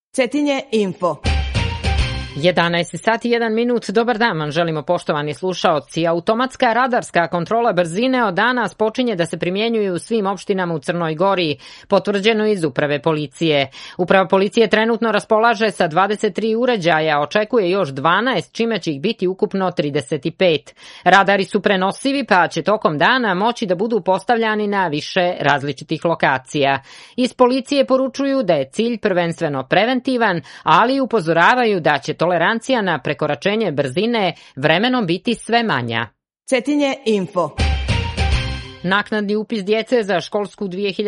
Cetinje Info. 11 sati 1 minut. Dobar dan vam želimo, poštovani slušaoci. Automatska radarska kontrola brzine od danas počinje da se primjenjuje u svim opštinama u Crnoj Gori, potvrđeno iz Uprave policije. Uprava policije trenutno raspolaže sa 23 uređaja, očekuje još 12, čime će ih biti ukupno 35. Radari su prenosivi, pa će tokom dana moći da budu postavljani na više različitih lokacija. Iz policije poručuju da je cilj prvenstveno preventivan, ali upozoravaju da će tolerancija na prekoračenje brzine vremenom biti sve manja. Cetinje Info. Naknadni upis djece za školsku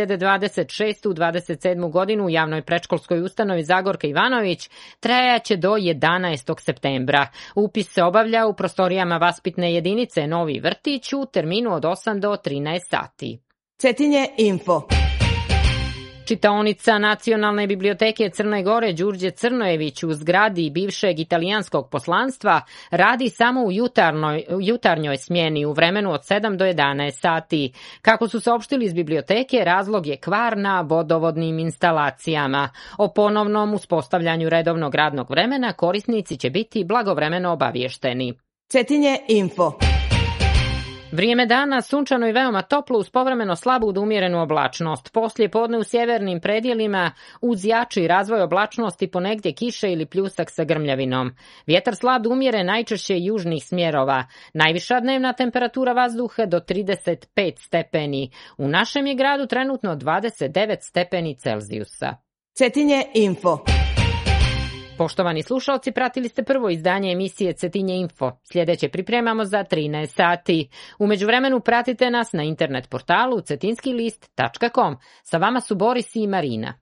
2026-27 godinu u javnoj predškolskoj ustanovi Zagorka Ivanović trajaće do 11. septembra. Upis se obavlja u prostorijama vaspitne jedinice Novi vrtić u terminu od 8 do 13 sati. Cetinje Info. Čitaonica Nacionalne biblioteke Crne Gore Đurđe Crnojević u zgradi bivšeg italijanskog poslanstva radi samo u jutarnjoj smjeni u vremenu od 7 do 11 sati. Kako su saopštili iz biblioteke, razlog je kvar na vodovodnim instalacijama. O ponovnom uspostavljanju redovnog radnog vremena korisnici će biti blagovremeno obavješteni. Cetinje Info. Vrijeme dana sunčano i veoma toplo uz povremeno slabu do umjerenu oblačnost. Poslije podne u sjevernim predjelima uz jači razvoj oblačnosti ponegdje kiše ili pljusak sa grmljavinom. Vjetar slab do umjeren, najčešće južnih smjerova. Najviša dnevna temperatura vazduha do 35 stepeni. U našem je gradu trenutno 29 stepeni Celzijusa. Cetinje Info. Poštovani slušalci, pratili ste prvo izdanje emisije Cetinje Info. Sljedeće pripremamo za 13 sati. U međuvremenu pratite nas na internet portalu cetinskilist.com. Sa vama su Boris i Marina.